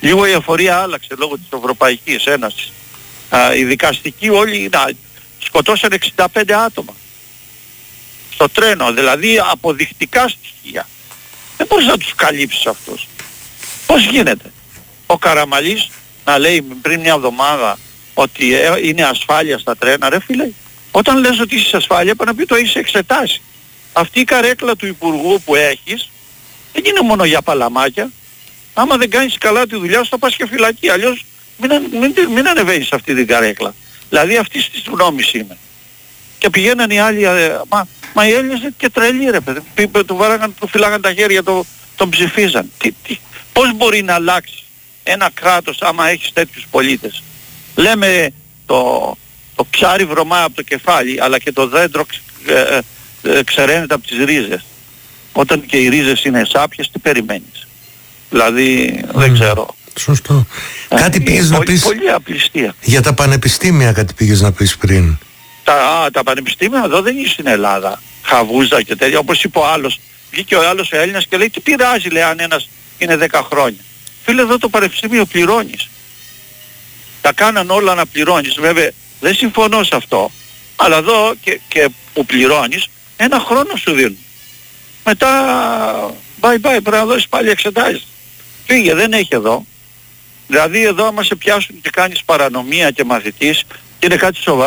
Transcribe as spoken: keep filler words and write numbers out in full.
Λίγο η εφορία άλλαξε λόγω της Ευρωπαϊκής Ένωσης. Α, οι δικαστικοί όλοι να, σκοτώσαν εξήντα πέντε άτομα στο τρένο, δηλαδή αποδεικτικά στοιχεία. Δεν μπορείς να τους καλύψεις αυτούς. Πώς γίνεται ο Καραμαλής να λέει πριν μια εβδομάδα ότι είναι ασφάλεια στα τρένα? Ρε φίλε, όταν λες ότι είσαι ασφάλεια, πρέπει να πει το έχεις εξετάσει. Αυτή η καρέκλα του Υπουργού που έχεις δεν είναι μόνο για παλαμάκια. Άμα δεν κάνεις καλά τη δουλειά σου θα πας και φυλακή. Αλλιώς μην, μην, μην ανεβαίνεις σε αυτή την καρέκλα. Δηλαδή αυτής της γνώμης είμαι. Και πηγαίναν οι άλλοι, μα, μα οι Έλληνες είναι και τρελοί ρε παιδί. Του, βάραγαν, του φυλάγαν τα χέρια, το, τον ψηφίζαν. Τι, τι, πώς μπορεί να αλλάξει ένα κράτος άμα έχεις τέτοιους πολίτες? Λέμε το, το ψάρι βρωμά από το κεφάλι, αλλά και το δέντρο ε, ε, ξεραίνεται από τις ρίζες. Όταν και οι ρίζες είναι σάπιες, τι περιμένεις? Δηλαδή mm. δεν ξέρω. Σωστό. Ε, κάτι πήγες να πεις πολύ απληστία. Για τα πανεπιστήμια, κάτι πήγες να πεις πριν. Τα, α, τα πανεπιστήμια εδώ δεν είναι στην Ελλάδα. Χαβούζα και τέτοια. Όπως είπε ο άλλος, βγήκε ο άλλος ο Έλληνας και λέει τι πειράζει λέει αν ένας είναι δέκα χρόνια. Φίλε, εδώ το πανεπιστήμιο πληρώνεις. Τα κάναν όλα να πληρώνεις. Βέβαια δεν συμφωνώ σε αυτό. Αλλά εδώ και, και που πληρώνεις ένα χρόνο σου δίνουν. Μετά bye bye, πρέπει να δώσεις πάλι εξετάσεις. Φύγε, δεν έχει εδώ. Δηλαδή εδώ άμα σε πιάσουν και κάνεις παρανομία και μαθητής και είναι κάτι σοβαρό,